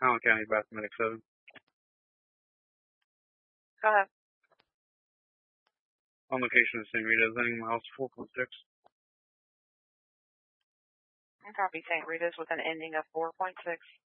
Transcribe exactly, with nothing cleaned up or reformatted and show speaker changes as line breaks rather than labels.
Allen County, Bath Medic seven.
Go ahead.
On location of Saint Rita's, ending miles four point six.
Copy Saint Rita's with an ending of four point six.